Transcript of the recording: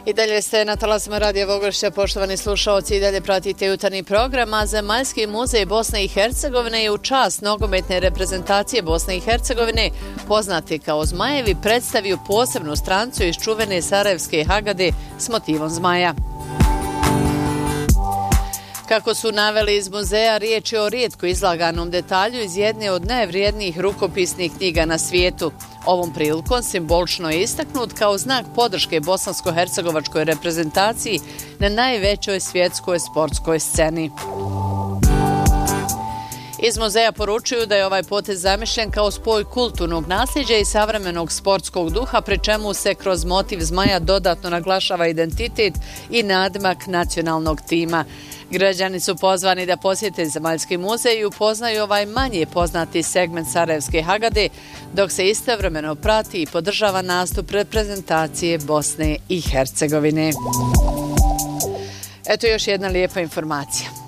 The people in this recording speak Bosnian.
I dalje ste na talasima Radija Vogošća, poštovani slušaoci, i dalje pratite jutarnji program, a Zemaljski muzej Bosne i Hercegovine je u čast nogometne reprezentacije Bosne i Hercegovine, poznati kao Zmajevi, predstavio posebnu strancu iz čuvene Sarajevske Hagade s motivom zmaja. Kako su naveli iz muzeja, riječ je o rijetko izlaganom detalju iz jedne od najvrijednijih rukopisnih knjiga na svijetu. Ovom prilikom simbolično je istaknut kao znak podrške bosansko-hercegovačkoj reprezentaciji na najvećoj svjetskoj sportskoj sceni. Iz muzeja poručuju da je ovaj potez zamišljen kao spoj kulturnog nasljeđa i savremenog sportskog duha, pri čemu se kroz motiv zmaja dodatno naglašava identitet i nadimak nacionalnog tima. Građani su pozvani da posjete Zemaljski muzej i upoznaju ovaj manje poznati segment Sarajevske Hagade, dok se istovremeno prati i podržava nastup reprezentacije Bosne i Hercegovine. Eto još jedna lijepa informacija.